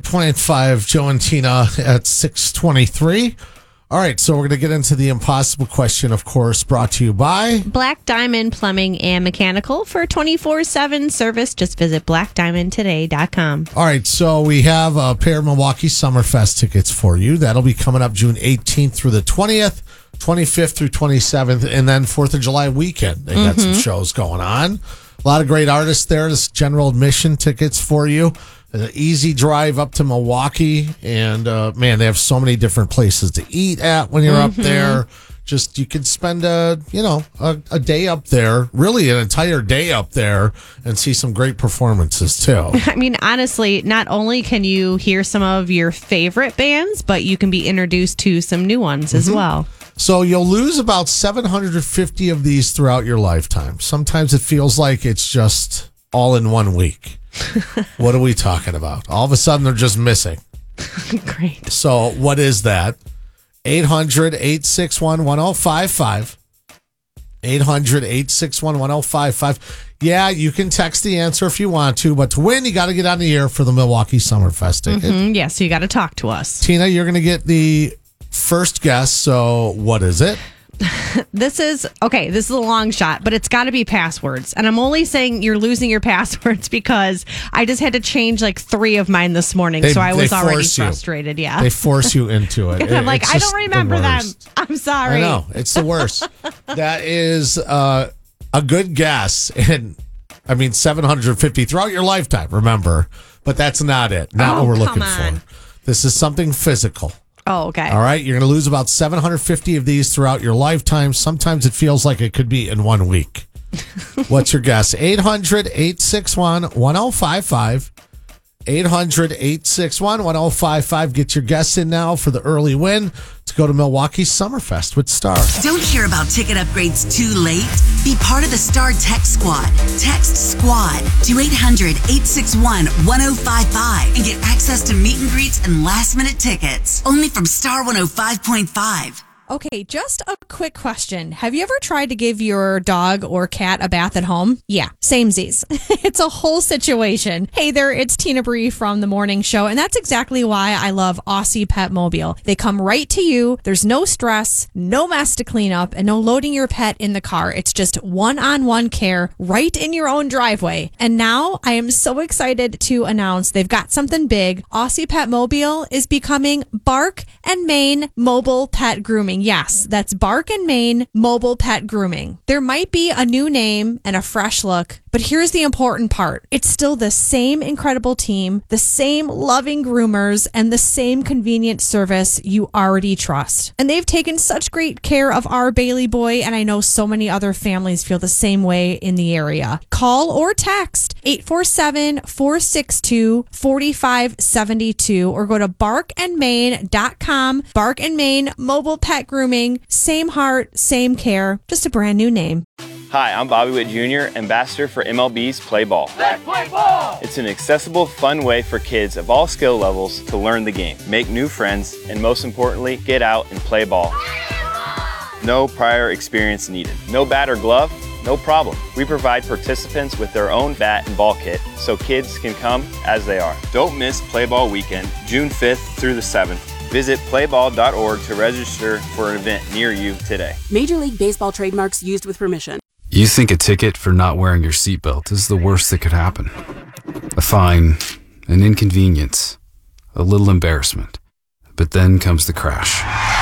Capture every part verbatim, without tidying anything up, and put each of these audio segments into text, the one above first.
twenty-five, Joe and Tina at six twenty-three. All right, so we're going to get into the impossible question, of course, brought to you by Black Diamond Plumbing and Mechanical. For twenty-four seven service, just visit black diamond today dot com. All right, so we have a pair of Milwaukee Summerfest tickets for you. That'll be coming up June eighteenth through the twentieth, twenty-fifth through twenty-seventh, and then fourth of July weekend. They got mm-hmm. some shows going on. A lot of great artists there. This general admission tickets for you. An easy drive up to Milwaukee, and uh, man, they have so many different places to eat at when you're mm-hmm. up there. Just you could spend a you know a, a day up there, really an entire day up there, and see some great performances too. I mean, honestly, not only can you hear some of your favorite bands, but you can be introduced to some new ones mm-hmm. as well. So you'll lose about seven hundred fifty of these throughout your lifetime. Sometimes it feels like it's just all in one week. What are we talking about? All of a sudden, they're just missing. Great. So what is that? eight hundred, eight six one, one oh five five. eight hundred, eight six one, one oh five five. Yeah, you can text the answer if you want to, but to win, you got to get on the air for the Milwaukee Summerfest ticket. Mm-hmm. Yeah, so you got to talk to us. Tina, you're going to get the first guess, so what is it? This is, okay, this is a long shot, but it's got to be passwords. And I'm only saying you're losing your passwords because I just had to change like three of mine this morning. They, so I was already frustrated. You. Yeah. They force you into it. I'm like, I don't remember the them. I'm sorry. I know. It's the worst. That is uh, a good guess. And I mean, seven hundred fifty throughout your lifetime, remember. But that's not it. Not oh, what we're looking on. for. This is something physical. Oh, okay. All right. You're going to lose about seven hundred fifty of these throughout your lifetime. Sometimes it feels like it could be in one week. What's your guess? eight hundred, eight six one, one oh five five. eight hundred, eight six one, one oh five five. Get your guess in now for the early win to go to Milwaukee Summerfest with Star. Don't hear about ticket upgrades too late. Be part of the Star Text Squad. Text SQUAD to eight hundred, eight six one, one oh five five and get access to meet and greets and last minute tickets. Only from Star one oh five point five. Okay, just a quick question. Have you ever tried to give your dog or cat a bath at home? Yeah, samesies. It's a whole situation. Hey there, it's Tina Bree from The Morning Show, and that's exactly why I love Aussie Pet Mobile. They come right to you. There's no stress, no mess to clean up, and no loading your pet in the car. It's just one-on-one care right in your own driveway. And now I am so excited to announce they've got something big. Aussie Pet Mobile is becoming Bark and Main Mobile Pet Grooming. Yes, that's Bark and Main Mobile Pet Grooming. There might be a new name and a fresh look, but here's the important part. It's still the same incredible team, the same loving groomers, and the same convenient service you already trust. And they've taken such great care of our Bailey boy, and I know so many other families feel the same way in the area. Call or text eight four seven, four six two, four five seven two or go to bark and main dot com. Bark and Main Mobile Pet Grooming. Same heart, same care. Just a brand new name. Hi, I'm Bobby Witt Junior, ambassador for M L B's Play Ball. Let's play ball! It's an accessible, fun way for kids of all skill levels to learn the game, make new friends, and most importantly, get out and play ball. No prior experience needed. No bat or glove? No problem. We provide participants with their own bat and ball kit so kids can come as they are. Don't miss Play Ball Weekend, June fifth through the seventh. Visit play ball dot org to register for an event near you today. Major League Baseball trademarks used with permission. You think a ticket for not wearing your seatbelt is the worst that could happen. A fine, an inconvenience, a little embarrassment. But then comes the crash.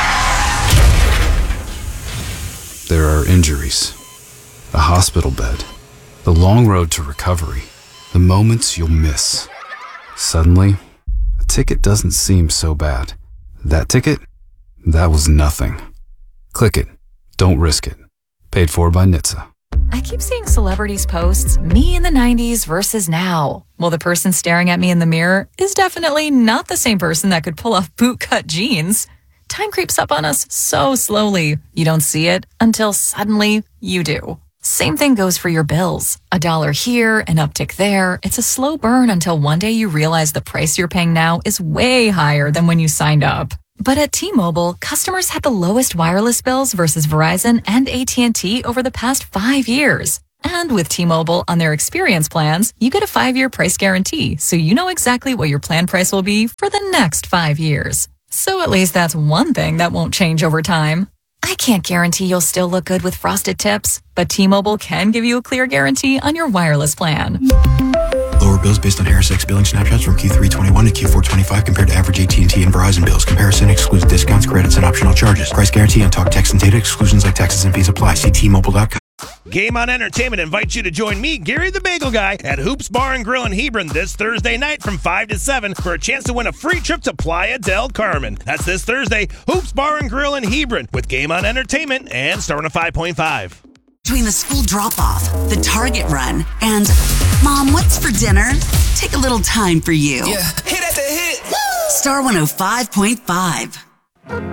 There are injuries, a hospital bed, the long road to recovery, the moments you'll miss. Suddenly, a ticket doesn't seem so bad. That ticket? That was nothing. Click it. Don't risk it. Paid for by N H T S A. I keep seeing celebrities post me in the nineties versus now. Well, the person staring at me in the mirror is definitely not the same person that could pull off bootcut jeans. Time creeps up on us so slowly. You don't see it until suddenly you do. Same thing goes for your bills. A dollar here, an uptick there. It's a slow burn until one day you realize the price you're paying now is way higher than when you signed up. But at T-Mobile, customers had the lowest wireless bills versus Verizon and A T and T over the past five years. And with T-Mobile on their experience plans, you get a five-year price guarantee, so you know exactly what your plan price will be for the next five years. So at least that's one thing that won't change over time. I can't guarantee you'll still look good with frosted tips, but T-Mobile can give you a clear guarantee on your wireless plan. Lower bills based on Harris X billing snapshots from Q three twenty-one to Q four twenty-five compared to average A T and T and Verizon bills. Comparison excludes discounts, credits, and optional charges. Price guarantee on talk, text, and data. Exclusions like taxes and fees apply. See T Mobile dot com. Game On Entertainment invites you to join me, Gary the Bagel Guy, at Hoops Bar and Grill in Hebron this Thursday night from five to seven for a chance to win a free trip to Playa del Carmen. That's this Thursday, Hoops Bar and Grill in Hebron with Game On Entertainment and Star one oh five point five. Between the school drop-off, the Target run, and Mom, what's for dinner? Take a little time for you. Yeah, hit at the hit. Star one oh five point five.